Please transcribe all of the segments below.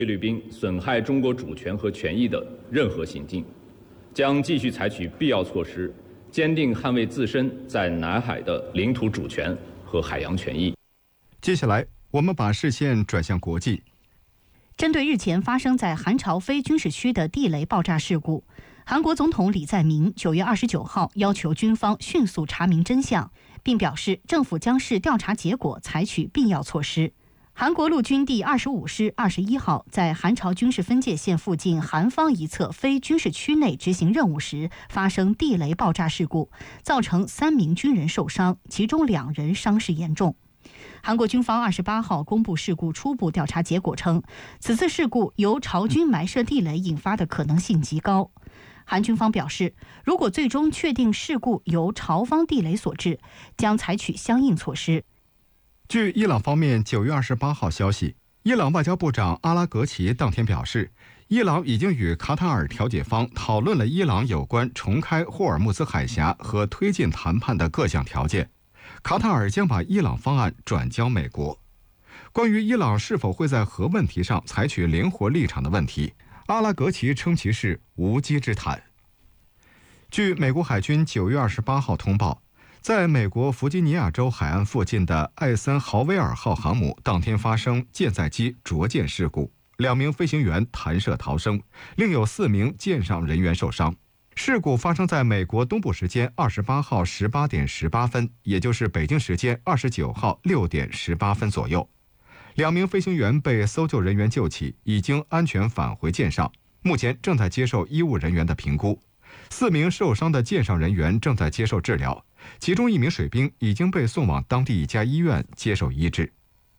菲律宾损害中国主权和权益的任何行径，将继续采取必要措施，坚定捍卫自身在南海的领土主权和海洋权益。 接下来，我们把视线转向国际。 针对日前发生在韩朝非军事区的地雷爆炸事故，韩国总统李在明9月29号要求军方迅速查明真相，并表示政府将视调查结果采取必要措施。韩国陆军第25师21号在韩朝军事分界线附近韩方一侧非军事区内执行任务时发生地雷爆炸事故，造成3名军人受伤，其中2人伤势严重。韩国军方28号公布事故初步调查结果称，此次事故由朝军埋设地雷引发的可能性极高。韩军方表示，如果最终确定事故由朝方地雷所致，将采取相应措施。 据伊朗方面9月28号消息，伊朗外交部长阿拉格齐当天表示，伊朗已经与卡塔尔调解方讨论了伊朗有关重开霍尔木兹海峡和推进谈判的各项条件。卡塔尔将把伊朗方案转交美国。关于伊朗是否会在核问题上采取灵活立场的问题，阿拉格齐称其是无稽之谈。据美国海军9月28号通报，在美国弗吉尼亚州海岸附近的艾森豪威尔号航母当天发生舰载机着舰事故，2名飞行员弹射逃生，另有4名舰上人员受伤。事故发生在美国东部时间28号18点18分，也就是北京时间29号6点18分左右。2名飞行员被搜救人员救起，已经安全返回舰上，目前正在接受医务人员的评估。4名受伤的舰上人员正在接受治疗，其中1名水兵已经被送往当地一家医院接受医治。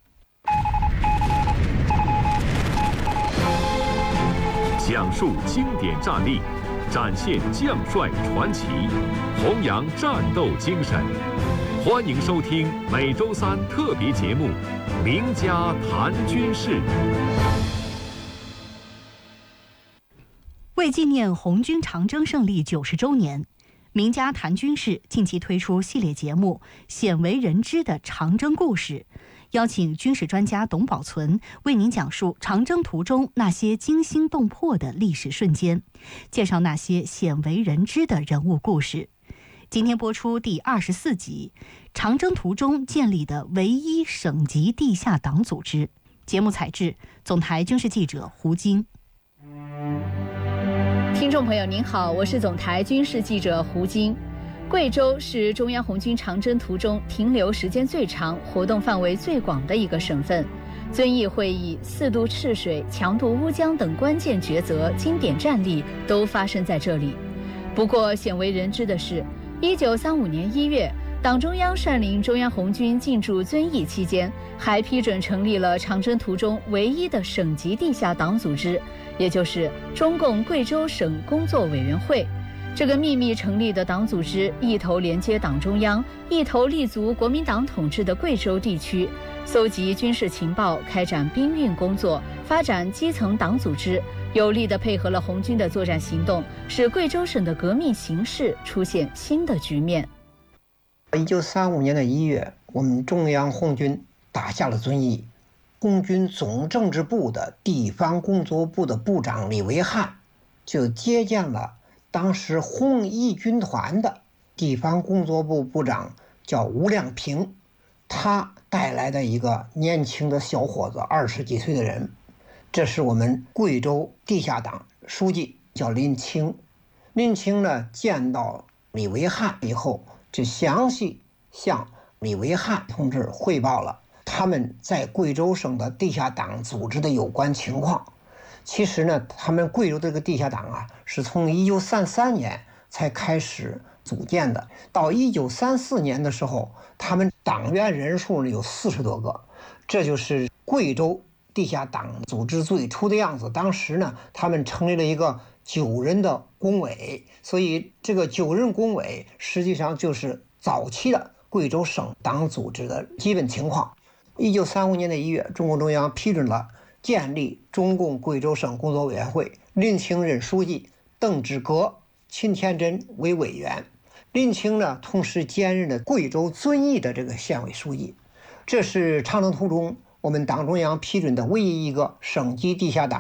讲述经典战例，展现将帅传奇，弘扬战斗精神。欢迎收听每周3特别节目《名家谈军事》。 为纪念红军长征胜利90周年，名家谈军事近期推出系列节目《鲜为人知的长征故事》，邀请军事专家董宝存为您讲述长征途中那些惊心动魄的历史瞬间，介绍那些鲜为人知的人物故事。今天播出第24集《长征途中建立的唯一省级地下党组织》。节目采制总台军事记者胡晶。 听众朋友您好，我是总台军事记者胡晶。贵州是中央红军长征途中停留时间最长、活动范围最广的一个省份。遵义会议、4渡赤水、强渡乌江等关键抉择、经典战例都发生在这里。不过，鲜为人知的是，1935年1月，党中央率领中央红军进驻遵义期间，还批准成立了长征途中唯一的省级地下党组织，也就是中共贵州省工作委员会。这个秘密成立的党组织，一头连接党中央，一头立足国民党统治的贵州地区，搜集军事情报，开展兵运工作，发展基层党组织，有力地配合了红军的作战行动，使贵州省的革命形势出现新的局面。 1935年的1月，我们中央红军打下了遵义，红军总政治部的地方工作部的部长李维汉就接见了当时红一军团的地方工作部部长，叫吴亮平，他带来的一个年轻的小伙子，20几岁的人，这是我们贵州地下党书记，叫林清。林清呢见到李维汉以后，就详细向李维汉同志汇报了他们在贵州省的地下党组织的有关情况。其实呢，他们贵州这个地下党啊，是从1933年才开始组建的。到1934年的时候，他们党员人数呢有40多个，这就是贵州地下党组织最初的样子。当时呢，他们成立了一个9人的工委，所以这个9人工委实际上就是早期的贵州省党组织的基本情况。1935年的1月，中共中央批准了建立中共贵州省工作委员会，林清任书记，邓志革、秦天真为委员。林清呢，同时兼任了贵州遵义的这个县委书记。这是长征途中我们党中央批准的唯一一个省级地下党。